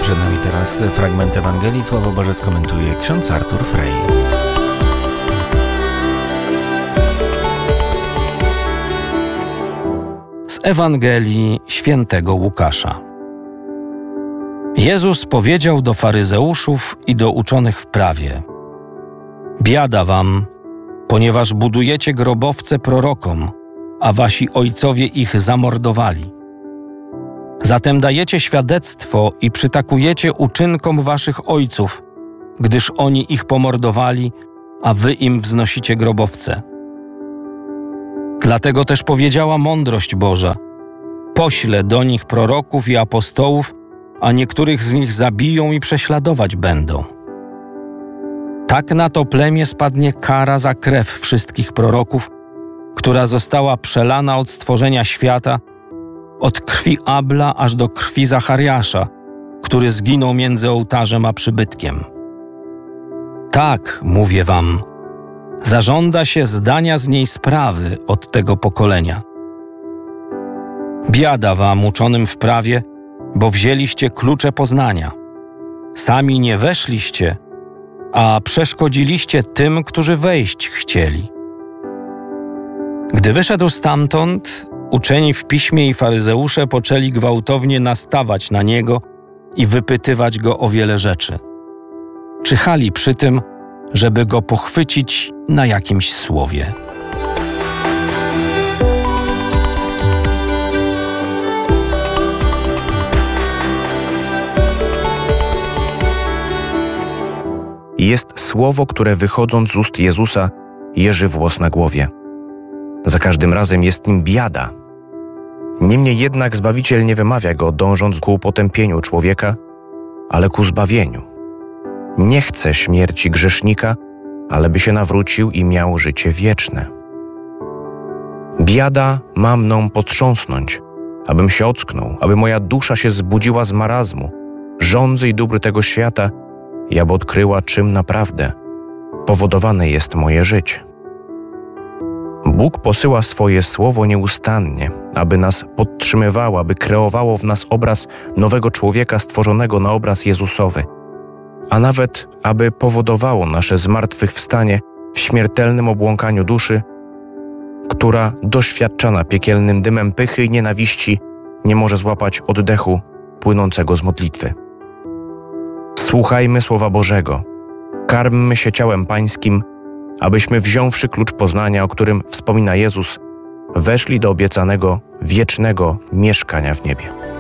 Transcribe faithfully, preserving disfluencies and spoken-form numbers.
Przed nami teraz fragment Ewangelii. Słowo Boże skomentuje ksiądz Artur Frej. Z Ewangelii świętego Łukasza. Jezus powiedział do faryzeuszów i do uczonych w prawie: Biada wam, ponieważ budujecie grobowce prorokom, a wasi ojcowie ich zamordowali. Zatem dajecie świadectwo i przytakujecie uczynkom waszych ojców, gdyż oni ich pomordowali, a wy im wznosicie grobowce. Dlatego też powiedziała mądrość Boża: poślę do nich proroków i apostołów, a niektórych z nich zabiją i prześladować będą. Tak na to plemię spadnie kara za krew wszystkich proroków, która została przelana od stworzenia świata, od krwi Abla aż do krwi Zachariasza, który zginął między ołtarzem a przybytkiem. Tak, mówię wam, zażąda się zdania z niej sprawy od tego pokolenia. Biada wam, uczonym w prawie, bo wzięliście klucze poznania. Sami nie weszliście, a przeszkodziliście tym, którzy wejść chcieli. Gdy wyszedł stamtąd, uczeni w piśmie i faryzeusze poczęli gwałtownie nastawać na niego i wypytywać go o wiele rzeczy. Czyhali przy tym, żeby go pochwycić na jakimś słowie. Jest słowo, które wychodząc z ust Jezusa jeży włos na głowie. Za każdym razem jest nim biada. Niemniej jednak Zbawiciel nie wymawia go, dążąc ku potępieniu człowieka, ale ku zbawieniu. Nie chce śmierci grzesznika, ale by się nawrócił i miał życie wieczne. Biada ma mną potrząsnąć, abym się ocknął, aby moja dusza się zbudziła z marazmu, żądzy i dóbr tego świata, i aby odkryła, czym naprawdę powodowane jest moje życie. Bóg posyła swoje słowo nieustannie, aby nas podtrzymywało, aby kreowało w nas obraz nowego człowieka stworzonego na obraz Jezusowy, a nawet aby powodowało nasze zmartwychwstanie w śmiertelnym obłąkaniu duszy, która doświadczana piekielnym dymem pychy i nienawiści nie może złapać oddechu płynącego z modlitwy. Słuchajmy Słowa Bożego, karmmy się ciałem Pańskim, abyśmy, wziąwszy klucz poznania, o którym wspomina Jezus, weszli do obiecanego, wiecznego mieszkania w niebie.